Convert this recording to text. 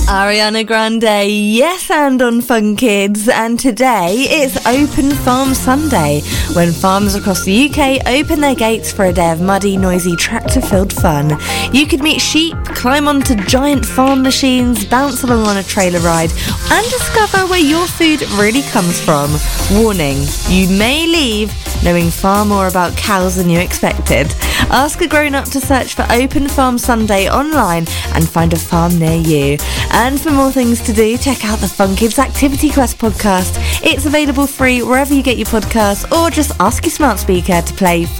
Ariana Grande, yes, and on Fun Kids. And today it's Open Farm Sunday, when farms across the UK open their gates for a day of muddy, noisy, tractor-filled fun. You could meet sheep, climb onto giant farm machines, bounce along on a trailer ride, and discover where your food really comes from. Warning, you may leave knowing far more about cows than you expected. Ask a grown-up to search for Open Farm Sunday online and find a farm near you. And for more things to do, check out the Fun Kids Activity Quest podcast. It's available free wherever you get your podcasts, or just ask your smart speaker to play